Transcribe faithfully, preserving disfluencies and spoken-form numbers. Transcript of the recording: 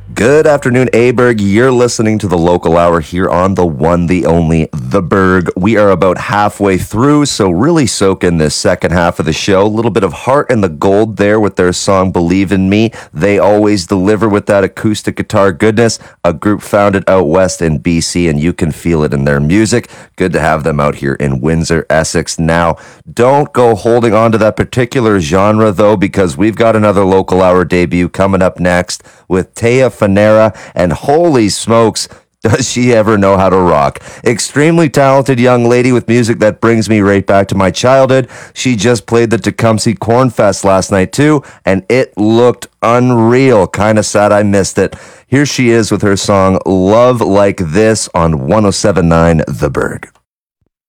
Good afternoon, Aberg. You're listening to the local hour here on the one, the only, The Berg. We are about halfway through, so really soak in this second half of the show. A little bit of Heart and the Gold there with their song Believe in Me. They always deliver with that acoustic guitar goodness. A group founded out west in B C, and you can feel it in their music. Good to have them out here in Windsor, Essex. Now, don't go holding on to that particular genre, though, because we've got another local hour debut coming up next with Taya Fanera, and holy smokes, does she ever know how to rock. Extremely talented young lady with music that brings me right back to my childhood. She just played the Tecumseh Corn Fest last night too, and it looked unreal. Kind of sad I missed it. Here she is with her song Love Like This on one oh seven point nine The Berg.